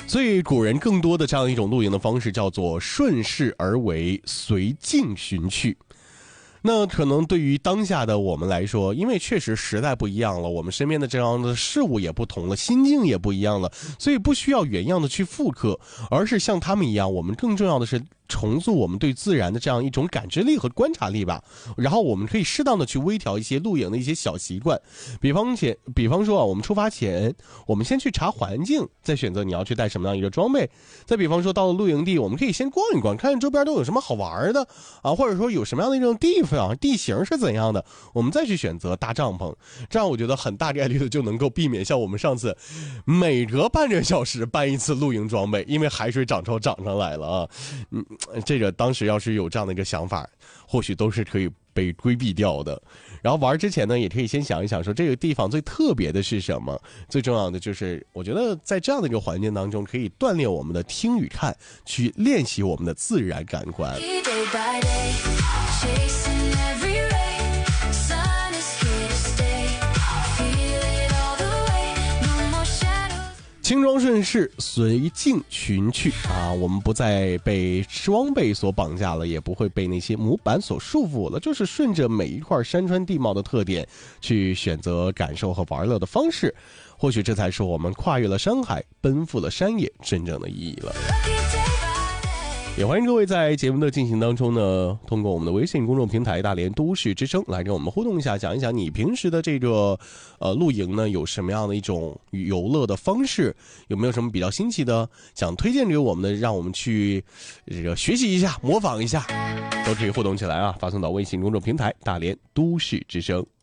所以古人更多的这样一种露营的方式叫做顺势而为，随境寻趣。那可能对于当下的我们来说，因为确实时代不一样了，我们身边的这样的事物也不同了，心境也不一样了，所以不需要原样的去复刻，而是像他们一样，我们更重要的是重塑我们对自然的这样一种感知力和观察力吧。然后我们可以适当的去微调一些露营的一些小习惯，比方说啊，我们出发前，我们先去查环境，再选择你要去带什么样一个装备。再比方说到了露营地，我们可以先逛一逛，看看周边都有什么好玩的啊，或者说有什么样的一种地方，地形是怎样的，我们再去选择搭帐篷。这样我觉得很大概率的就能够避免像我们上次每隔半个小时搬一次露营装备，因为海水涨潮涨上来了啊。这个当时要是有这样的一个想法，或许都是可以被规避掉的。然后玩之前呢，也可以先想一想说这个地方最特别的是什么，最重要的就是我觉得在这样的一个环境当中，可以锻炼我们的听与看，去练习我们的自然感官。轻装顺势，随境寻趣啊！我们不再被装备所绑架了，也不会被那些模板所束缚了，就是顺着每一块山川地貌的特点去选择感受和玩乐的方式。或许这才是我们跨越了山海，奔赴了山野真正的意义了。也欢迎各位在节目的进行当中呢，通过我们的微信公众平台大连都市之声来跟我们互动一下，讲一讲你平时的这个露营呢有什么样的一种游乐的方式，有没有什么比较新奇的想推荐给我们的，让我们去这个学习一下模仿一下，都可以互动起来啊，发送到微信公众平台大连都市之声。